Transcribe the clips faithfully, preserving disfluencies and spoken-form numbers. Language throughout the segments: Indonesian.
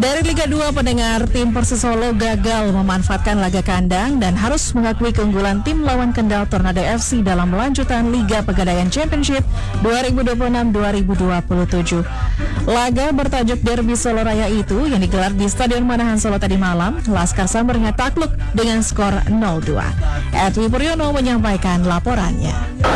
Dari Liga dua, pendengar, tim Persis Solo gagal memanfaatkan laga kandang dan harus mengakui keunggulan tim lawan Kendal Tornado F C dalam lanjutan Liga Pegadaian Championship dua ribu dua puluh enam dua ribu dua puluh tujuh. Laga bertajuk Derby Solo Raya itu yang digelar di Stadion Manahan Solo tadi malam, Laskar Sambernya takluk dengan skor nol dua. Edwi Puryono menyampaikan laporannya.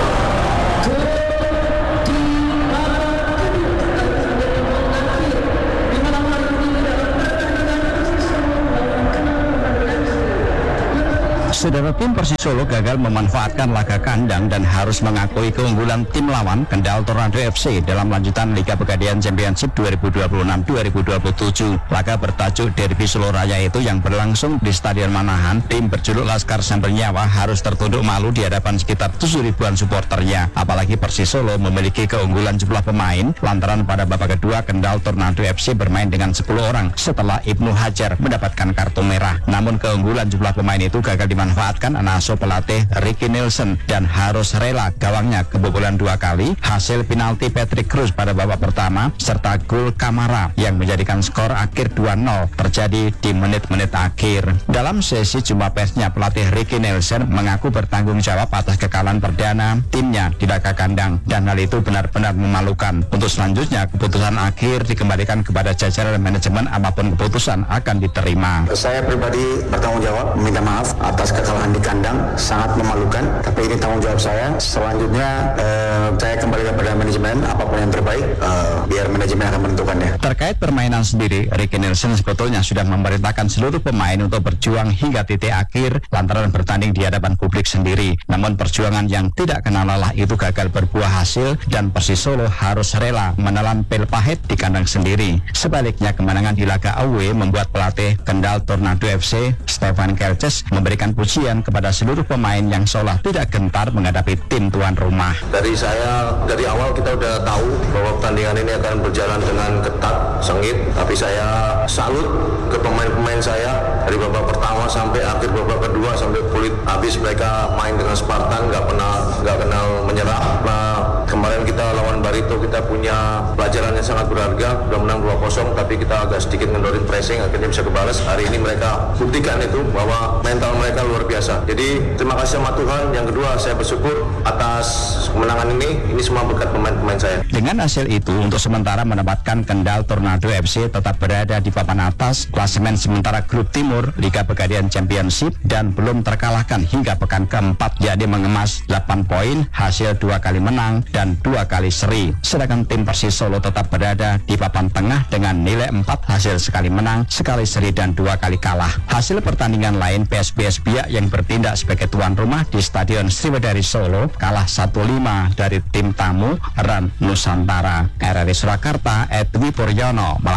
Saudara, tim Persis Solo gagal memanfaatkan laga kandang dan harus mengakui keunggulan tim lawan Kendal Tornado F C dalam lanjutan Liga Pegadaian Championship dua ribu dua puluh enam dua ribu dua puluh tujuh. Laga bertajuk Derby Solo Raya itu yang berlangsung di Stadion Manahan, tim berjuluk Laskar Sambernyawa harus tertunduk malu di hadapan sekitar tujuh ribuan supporternya. Apalagi Persis Solo memiliki keunggulan jumlah pemain lantaran pada babak kedua Kendal Tornado F C bermain dengan sepuluh orang setelah Ibnu Hajar mendapatkan kartu merah. Namun keunggulan jumlah pemain itu gagal dimanfaatkan manfaatkan anak asuh pelatih Ricky Nielsen dan harus rela gawangnya kebobolan dua kali hasil penalti Patrick Cruz pada babak pertama serta gol Kamara yang menjadikan skor akhir dua nol terjadi di menit-menit akhir. Dalam sesi jumpa persnya, pelatih Ricky Nielsen mengaku bertanggung jawab atas kekalahan perdana timnya di laga kandang dan hal itu benar-benar memalukan. Untuk selanjutnya, keputusan akhir dikembalikan kepada jajaran manajemen, apapun keputusan akan diterima. Saya pribadi bertanggung jawab, minta maaf atas kekalahan di kandang, sangat memalukan, tapi ini tanggung jawab saya. Selanjutnya eh, saya kembali kepada manajemen, apapun yang terbaik eh, biar manajemen akan menentukannya. Terkait permainan sendiri, Ricky Nielsen sebetulnya sudah memerintahkan seluruh pemain untuk berjuang hingga titik akhir lantaran bertanding di hadapan publik sendiri. Namun perjuangan yang tidak kenal lelah itu gagal berbuah hasil dan Persis Solo harus rela menelan pil pahit di kandang sendiri. Sebaliknya, kemenangan di laga away membuat pelatih Kendal Tornado F C Stefan Kelces memberikan pujian kepada seluruh pemain yang seolah tidak gentar menghadapi tim tuan rumah. Dari saya, dari awal kita udah tahu bahwa pertandingan ini akan berjalan dengan ketat, sengit, tapi saya salut ke pemain-pemain saya dari babak pertama sampai akhir babak kedua sampai kulit habis. Mereka main dengan Spartan, nggak pernah nggak kenal menyerah. Nah, kemarin kita lawan Barito, kita punya pelajaran yang sangat berharga, udah menang dua kosong, tapi kita agak sedikit ngendorin pressing, akhirnya bisa kebalas. Hari ini mereka buktikan itu bahwa mental mereka luar biasa. Jadi terima kasih sama Tuhan. Yang kedua, saya bersyukur atas kemenangan ini. Ini semua berkat pemain-pemain saya. Dengan hasil itu, untuk sementara menempatkan Kendal Tornado F C tetap berada di papan atas klasemen sementara grup timur Liga Pegadaian Championship dan belum terkalahkan hingga pekan keempat, yakni mengemas delapan poin hasil dua kali menang dan dua kali seri. Sedangkan tim Persis Solo tetap berada di papan tengah dengan nilai empat hasil sekali menang, sekali seri dan dua kali kalah. Hasil pertandingan lain, P S B S Biak yang bertindak sebagai tuan rumah di Stadion Sriwedari Solo kalah satu lima dari tim tamu Ran Nusantara. R R I Surakarta, Edwi Puryono.